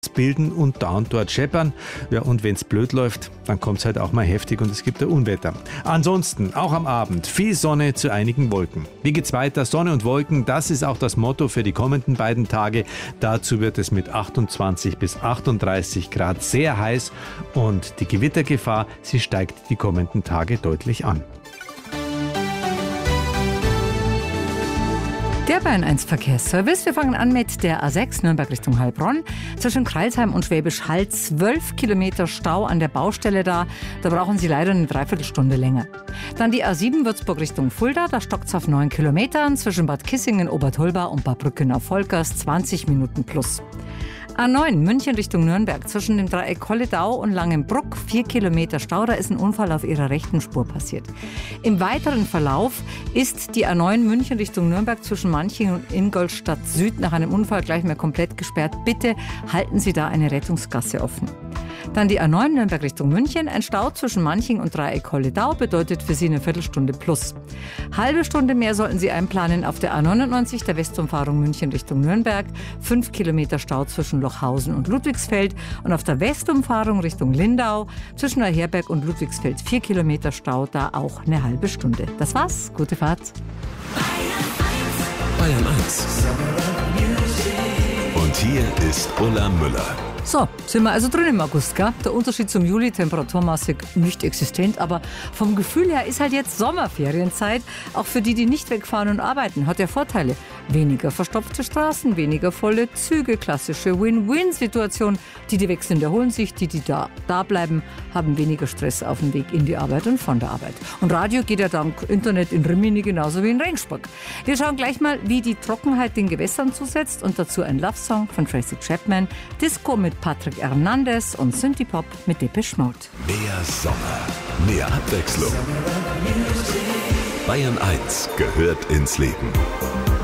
bilden und da und dort scheppern. Ja, und wenn es blöd läuft, dann kommt es halt auch mal heftig und es gibt ein Unwetter. Ansonsten, auch am Abend, viel Sonne zu einigen Wolken. Wie geht's weiter? Sonne und Wolken, das ist auch das Motto für die kommenden beiden Tage. Dazu wird es mit 28 bis 38 Grad sehr heiß und die Gewittergefahr, sie steigt die kommenden Tage deutlich an. Der Bayern 1 Verkehrsservice. Wir fangen an mit der A6 Nürnberg Richtung Heilbronn. Zwischen Crailsheim und Schwäbisch Hall 12 Kilometer Stau an der Baustelle da. Da brauchen Sie leider eine Dreiviertelstunde länger. Dann die A7 Würzburg Richtung Fulda. Da stockt es auf 9 Kilometern. Zwischen Bad Kissingen, Obertolba und Bad Brückenau-Volkers 20 Minuten plus. A9 München Richtung Nürnberg. Zwischen dem Dreieck Holledau und Langenbruck 4 Kilometer Stau. Da ist ein Unfall auf ihrer rechten Spur passiert. Im weiteren Verlauf ist die A9 München Richtung Nürnberg zwischen Manching und Ingolstadt Süd nach einem Unfall gleich mal komplett gesperrt. Bitte halten Sie da eine Rettungsgasse offen. Dann die A9 Nürnberg Richtung München. Ein Stau zwischen Manching und Dreieck Holledau bedeutet für Sie eine Viertelstunde plus. Halbe Stunde mehr sollten Sie einplanen auf der A99, der Westumfahrung München Richtung Nürnberg. 5 Kilometer Stau zwischen Lochhausen und Ludwigsfeld. Und auf der Westumfahrung Richtung Lindau zwischen Neuherberg und Ludwigsfeld 4 Kilometer Stau, da auch eine halbe Stunde. Das war's. Gute Fahrt. Bayern 1. Und hier ist Ulla Müller. So, sind wir also drin im August, gell? Der Unterschied zum Juli temperaturmäßig nicht existent, aber vom Gefühl her ist halt jetzt Sommerferienzeit. Auch für die, die nicht wegfahren und arbeiten, hat ja Vorteile. Weniger verstopfte Straßen, weniger volle Züge, klassische Win-Win-Situation. Die wechseln, erholen sich, die da bleiben, haben weniger Stress auf dem Weg in die Arbeit und von der Arbeit. Und Radio geht ja dank Internet in Rimini genauso wie in Regensburg. Wir schauen gleich mal, wie die Trockenheit den Gewässern zusetzt und dazu ein Love-Song von Tracy Chapman, Disco mit Patrick Hernandez und Synthie-Pop mit Depeche Mode. Mehr Sommer, mehr Abwechslung. Bayern 1 gehört ins Leben.